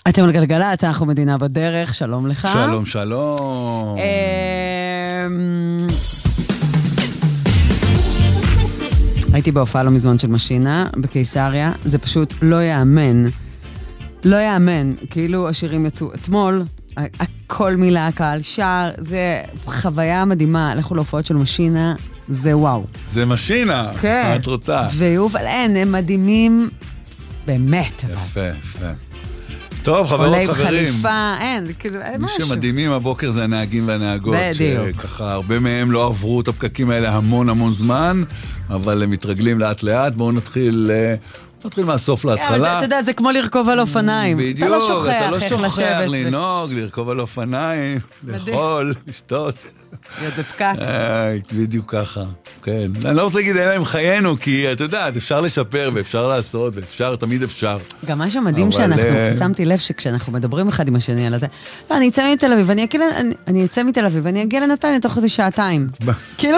אתם על גלגלצ, אנחנו מדינה בדרך, שלום לך. שלום, שלום. הייתי בהופעה לא מזמן של משינה, בקיסריה, זה פשוט לא יאמן. לא יאמן, כאילו השירים יצאו אתמול, כל מילה הקהל שר, זה חוויה מדהימה, לכו להופעות של משינה, זה וואו. זה משינה, כן. מה את רוצה? ויובל, אין, הם מדהימים, באמת. יפה, יפה. טוב, חברות, חברים. עולי בחליפה, אין, כאילו, מי משהו. שמדהימים הבוקר זה הנהגים והנהגות. בדיוק. שככה, הרבה מהם לא עברו את הפקקים האלה המון זמן, אבל הם מתרגלים לאט לאט. בואו נתחיל מהסוף להתחלה. אתה יודע, זה כמו לרכוב על אופניים. בדיוק, אתה לא שוכח אתה לא איך שוכח לשבת. לנהוג, לרכוב על אופניים, לאכול, לשתות. להיות בפקק. בדיוק ככה, כן. אני לא רוצה להגיד אין להם חיינו, כי אתה יודע, אפשר לשפר ואפשר לעשות, ואפשר, תמיד אפשר. גם מה שמדהים שאנחנו, שמתי לב שכשאנחנו מדברים אחד עם השני על זה, לא, אני אצא מתל אביב, אני אצא מתל אביב, ואני אגיע לנתניה תוך איזה שעתיים. כאילו...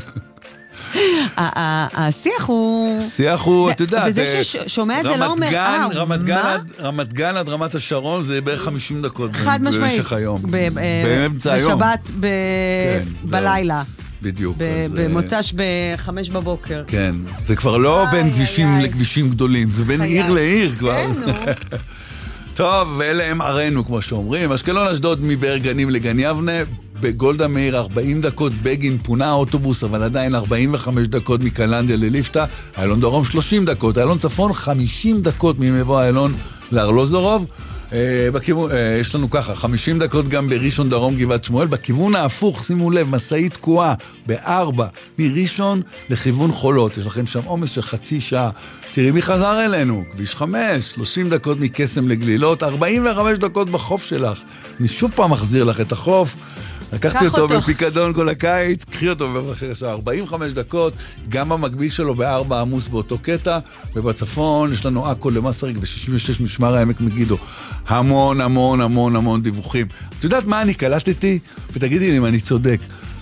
השיח הוא... השיח הוא, אתה יודע... וזה ששומע את זה לא אומר, רמת גן עד רמת השרון זה בערך 50 דקות במשך היום. באמצע היום. בשבת בלילה. בדיוק. במוצ"ש ב5 בבוקר. כן, זה כבר לא בין כבישים לכבישים גדולים, זה בין עיר לעיר כבר. כן, נו. טוב, אלה הם ערינו, כמו שאומרים. אשקלון אשדוד מבאר גנים לגן יבנה, בגולדה מאיר 40 דקות, בגין פונה האוטובוס, אבל עדיין 45 דקות מקלנדיה לליפתא, איילון דרום 30 דקות, איילון צפון 50 דקות ממבוא איילון לארלוזורוב, יש לנו ככה, 50 דקות גם בראשון דרום גבעת שמואל, בכיוון ההפוך, שימו לב, מסעית תקועה ב4, מראשון לכיוון חולות, יש לכם שם עומס של חצי שעה, תראי מי חזר אלינו, כביש 5, 30 דקות מקסם לגלילות, 45 דקות בחוף שלך, אני שוב פעם מחזיר לך את החוף, לקחתי אותו בפיקדון כל הקיץ, קחי אותו בבקשה 45 דקות, גם המקביל שלו ב4 עמוס באותו קטע, ובצפון יש לנו עכו למסריק ו66 משמר העמק מגידו. המון דיווחים. את יודעת מה אני קלטתי? ותגידי לי אם אני צודק.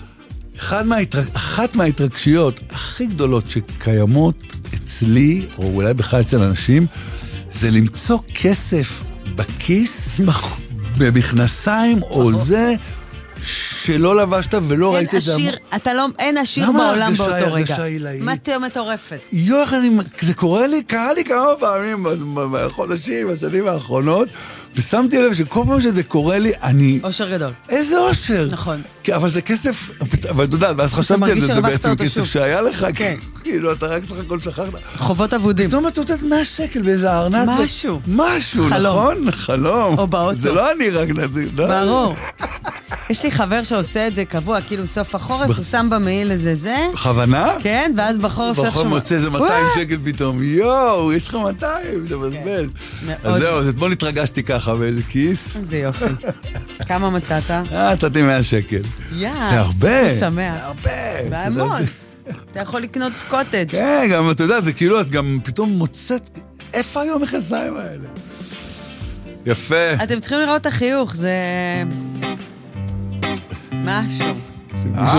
אחת מההתרגשויות הכי גדולות שקיימות אצלי, או אולי בכלל אצל אנשים, זה למצוא כסף בכיס, במכנסיים או זה... שלא לבשת ולא ראית את זה. אין עשיר בעולם באותו רגע. למה הרגשה עילאית? מטורפת. זה קרה לי כמה פעמים בחודשים, בשנים האחרונות, ושמתי לב שכל פעם שזה קורה לי, אני... אושר גדול. איזה אושר. נכון. אבל זה כסף, אבל אתה יודע, ואז חשבתי על זה בעצם כסף שהיה לך, כאילו, אתה רק סך הכל שכחת. חובות אבודים. פתאום אתה יודעת 100 שקל באיזה ארנק. משהו, נכון? חלום. או באוטו. זה לא אני רק נזיר. ברור. יש לי חבר שעושה את זה קבוע, כאילו סוף החורף, הוא שם במעיל איזה זה. בכוונה? כן, ואז בחורף בחורף מוצא איזה 200 שקל פתאום. יואו, יש לך 200, אתה מבזבז. אז זהו, אז אתמול התרגשתי ככה באיזה כיס. זה יופי. כמה מצאת? מצאתי 100 שקל. זה הרבה. זה שמח. זה הרבה. והמון. אתה יכול לקנות קוטג'. כן, גם אתה יודע, זה כאילו, את גם פתאום מוצאת, איפה היום המכנסיים האלה? יפה. אתם צריכים לראות את החיוך, זה... משהו. מישהו